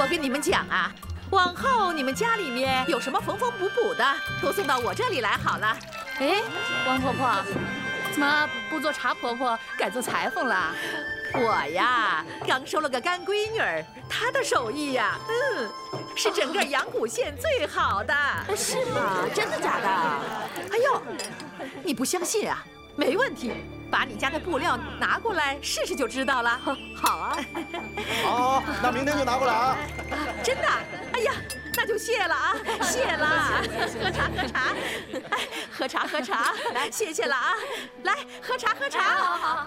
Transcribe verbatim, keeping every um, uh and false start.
我跟你们讲啊，往后你们家里面有什么缝缝补补的，都送到我这里来好了。 哎，王婆婆，怎么不做茶婆婆，改做裁缝了？ 我呀，刚收了个干闺女儿，她的手艺呀，嗯，是整个阳谷县最好的。 是吗？真的假的？ 哎呦，你不相信啊？没问题，把你家的布料拿过来试试就知道了。 好啊， 好，那明天就拿过来啊。 真的？哎呀，那就谢了啊，谢了。喝茶喝茶，哎，喝茶喝茶，来，谢谢了啊，来喝茶喝茶。 好好好。